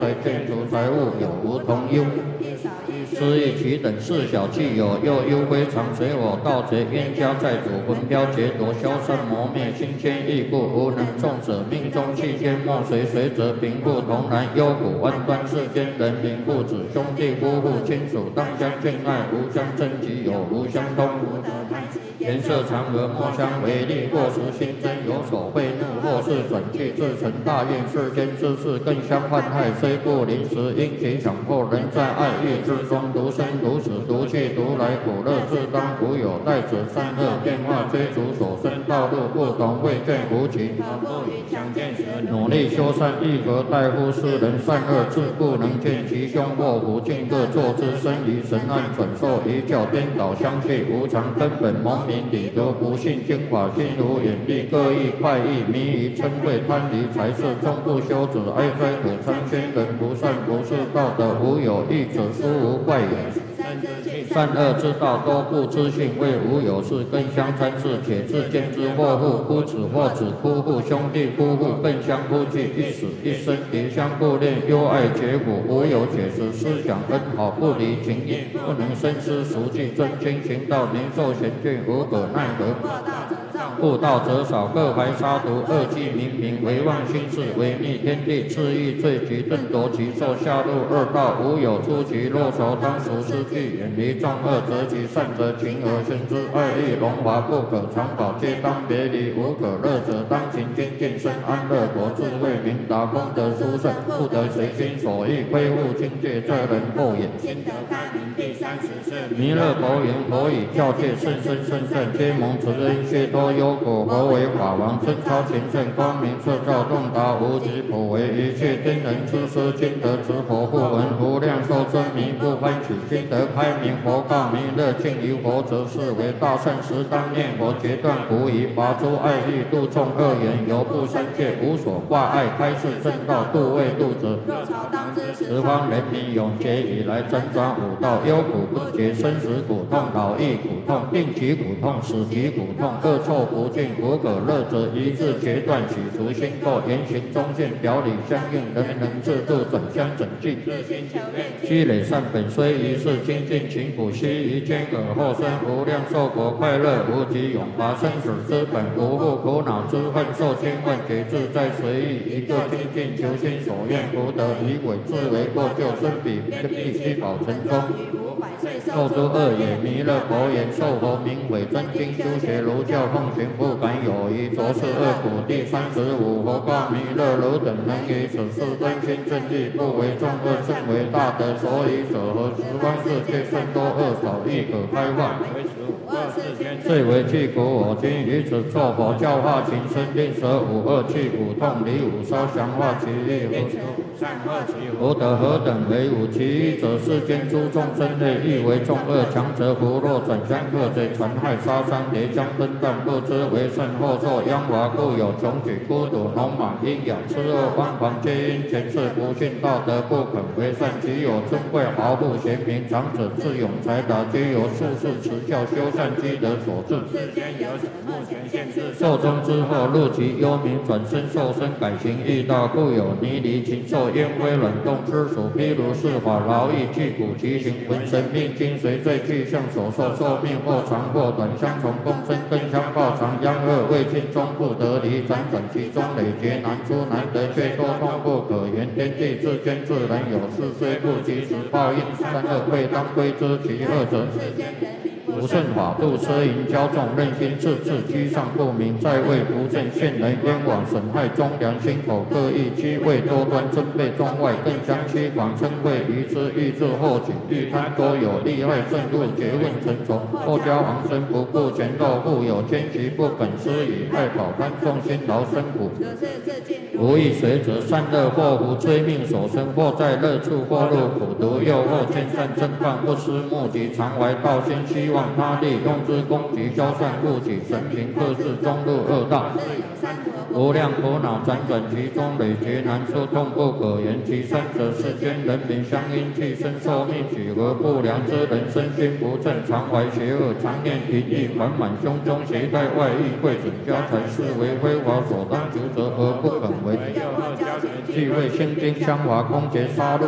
财建筑财物有无同忧。失意其等四小气有又忧非常随我盗贼冤家债主魂飘劫夺消散磨灭心牵意故无能众者命中气天莫随随则贫富同然忧苦万端世间人民父子兄弟夫妇亲属当相敬爱无相争己有无相通无得叹息颜色常和莫相为利或时心真有所愤怒或是转气自成大愿世间之事更相患害虽不临时因其强迫人在爱欲之中独生独死独去独来苦乐自当无有待者善恶变化追逐所生道路不同未见无情不与相见时努力修善亦何待乎世人善恶自不能见其凶祸福尽各作之身于神暗转受一教颠倒相去无常根本蒙民理得不信经法心如远避各异快意迷于嗔恚贪离财色终不修者哀哉可参宣人不善不是道德无有益者殊无怪也善恶之道多不知性为无有事更相参事且自见之或父夫子或子夫妇兄弟夫妇更相夫妻一死一生敌相不恋忧爱结果无有解释思想恩好不离情义不能深思熟记真经行道灵受贤眷无可奈何不道则少各怀杀毒恶计冥冥唯妄心事违逆天地恣意罪极顿夺其寿下入恶道无有出其若愁当熟失去远离众恶则其善则情而生之爱欲荣华不可长保皆当别离无可乐者当勤精进生安乐国智慧明达功德殊胜不得随心所欲恢复境界这人后也心得开明第34弥勒佛言佛以教戒甚深甚善皆蒙慈恩解脱忧苦佛为法王真超前圣光明彻照洞达无极普为一切天人之师今得持佛不闻无量寿真名不欢喜今得开明佛告弥勒敬于佛则是为大圣时当念佛决断无疑拔诸爱欲度众恶缘犹不三界无所挂碍开示正道度未度者若朝当知十方人民永劫以来辗转五道忧苦不绝生死苦痛老易苦痛病疾苦痛死疾苦痛恶臭不尽无可乐者一字决断取除心垢言行中见表里相应人人制度转相整净积累善本虽一世精进勤苦须臾间而后生无量寿国快乐无极永拔生死之本无复苦恼之恨受千万劫自在随意一个精进求心所愿福德以伪自为过救生彼必须保成中受诸恶也弥勒佛言受佛名为真经修学儒教奉行不敢有疑着是恶苦第35佛告弥勒汝等能于此事真心正义不为众恶甚为大德所以者何十方世界甚多恶少亦可开化最为具苦我今于此作佛教化情深令舍五恶去苦痛离五烧降化其意福德何等为五其一者世间诸众生类亦为众恶强者福若转相克贼残害杀伤叠将分断不知为甚后受殃华故有穷举孤独农莽阴阳痴恶荒狂皆因前世不信道德不肯为善其有尊贵豪富贤明长者智勇才达皆由术士持教修善积德所致世间有此目前现世寿终之后入其幽冥转身受身改行易道故有泥离禽兽烟灰卵动之属譬如是法劳役具骨其形浑神命精随罪去向所受寿命或长或短相从共生更相报长殃恶未尽终不得离辗转其中累劫难出难得却多痛不可言天地之间自然有事虽不及时报应善恶未当归之其恶者不顺法度奢淫骄纵任心自治居上不明在位不正陷人冤枉损害忠良心口各异居位多端真背中外更相欺狂称谓于之欲自后举欲贪多有利害正入结问成仇后交昂生不顾前斗富有奸局不肯施以爱保贪众辛劳生苦无益随者善恶祸福追命所生或在乐处或入苦毒诱惑见善正犯不思目的常怀道心希望他利用之攻击消散故起神平克制中入恶道无量苦恼辗转其中累劫难出痛不可言其三者世间人民相因气身受命举何不良之人身心不正常怀邪恶常念淫欲缓满胸中携带外遇贵准家财是为非法所当求者而不肯为继位，心经香华，攻劫杀戮。